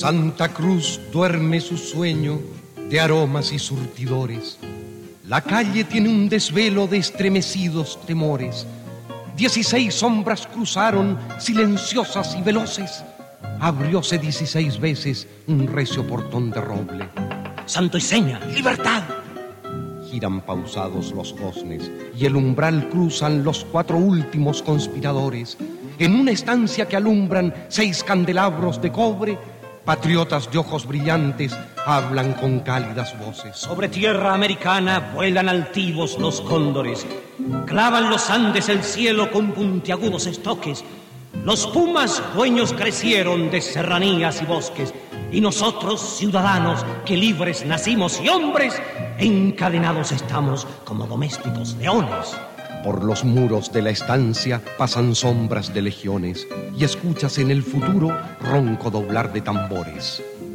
Santa Cruz duerme su sueño de aromas y surtidores. La calle tiene un desvelo de estremecidos temores. 16 sombras cruzaron, silenciosas y veloces. Abrióse 16 veces un recio portón de roble. Santo y seña, libertad. Giran pausados los goznes y el umbral cruzan los 4 últimos conspiradores. En una estancia que alumbran 6 candelabros de cobre, patriotas de ojos brillantes hablan con cálidas voces. Sobre tierra americana vuelan altivos los cóndores. Clavan los Andes el cielo con puntiagudos estoques. Los pumas dueños crecieron de serranías y bosques. Y nosotros, ciudadanos, que libres nacimos y hombres, encadenados estamos como domésticos leones. Por los muros de la estancia pasan sombras de legiones y escuchas en el futuro ronco doblar de tambores.